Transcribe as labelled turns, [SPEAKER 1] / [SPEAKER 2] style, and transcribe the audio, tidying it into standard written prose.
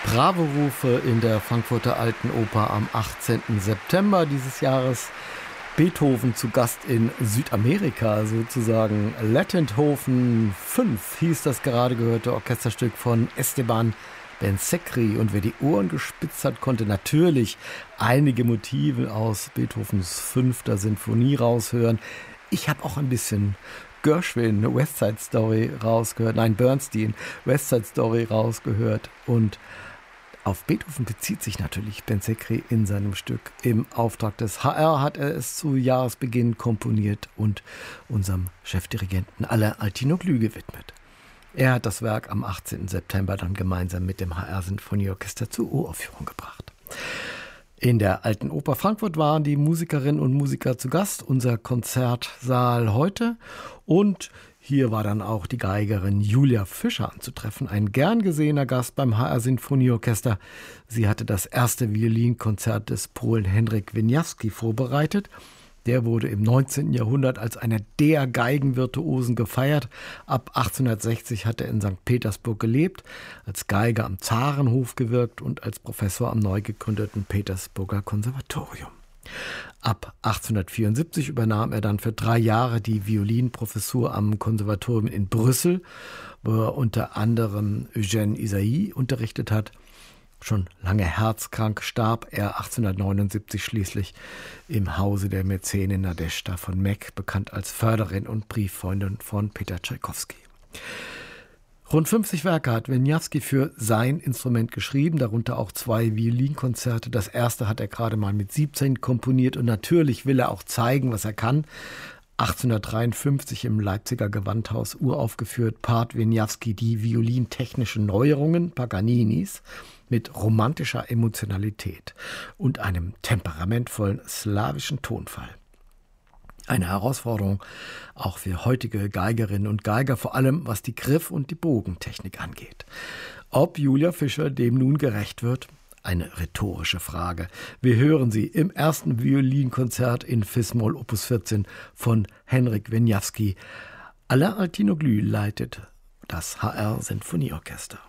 [SPEAKER 1] Bravo-Rufe in der Frankfurter Alten Oper am 18. September dieses Jahres. Beethoven zu Gast in Südamerika, sozusagen. Lentendhofen 5 hieß das gerade gehörte Orchesterstück von Esteban Ben-Sekri. Und wer die Ohren gespitzt hat, konnte natürlich einige Motive aus Beethovens 5. Sinfonie raushören. Ich habe auch ein bisschen Gershwin, West Side Story rausgehört. Nein, Bernstein, West Side Story rausgehört. Und auf Beethoven bezieht sich natürlich Ben-Sekri in seinem Stück. Im Auftrag des HR hat er es zu Jahresbeginn komponiert und unserem Chefdirigenten Alain Altinoglu gewidmet. Er hat das Werk am 18. September dann gemeinsam mit dem HR-Sinfonieorchester zur Uraufführung gebracht. In der Alten Oper Frankfurt waren die Musikerinnen und Musiker zu Gast, unser Konzertsaal heute. Und hier war dann auch die Geigerin Julia Fischer anzutreffen, ein gern gesehener Gast beim HR-Sinfonieorchester. Sie hatte das erste Violinkonzert des Polen Henryk Wieniawski vorbereitet. Der wurde im 19. Jahrhundert als einer der Geigenvirtuosen gefeiert. Ab 1860 hat er in St. Petersburg gelebt, als Geiger am Zarenhof gewirkt und als Professor am neu gegründeten Petersburger Konservatorium. Ab 1874 übernahm er dann für 3 Jahre die Violinprofessur am Konservatorium in Brüssel, wo er unter anderem Eugène Ysaÿe unterrichtet hat. Schon lange herzkrank starb er 1879 schließlich im Hause der Mäzenin Nadezhda von Meck, bekannt als Förderin und Brieffreundin von Peter Tschaikowski. Rund 50 Werke hat Wieniawski für sein Instrument geschrieben, darunter auch 2 Violinkonzerte. Das erste hat er gerade mal mit 17 komponiert und natürlich will er auch zeigen, was er kann. 1853 im Leipziger Gewandhaus uraufgeführt, Part Wieniawski die violintechnischen Neuerungen Paganinis mit romantischer Emotionalität und einem temperamentvollen slawischen Tonfall. Eine Herausforderung auch für heutige Geigerinnen und Geiger, vor allem was die Griff- und die Bogentechnik angeht. Ob Julia Fischer dem nun gerecht wird? Eine rhetorische Frage. Wir hören sie im ersten Violinkonzert in Fis-Moll Opus 14 von Henryk Wieniawski. Alain Altinoglu leitet das HR-Sinfonieorchester.